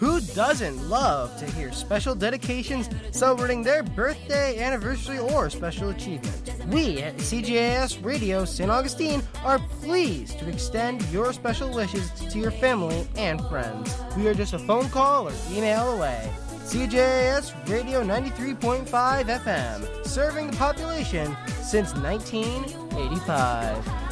Who doesn't love to hear special dedications celebrating their birthday, anniversary, or special achievement? We at CJAS Radio St. Augustine are pleased to extend your special wishes to your family and friends. We are just a phone call or email away. CJAS Radio 93.5 FM, serving the population since 1985.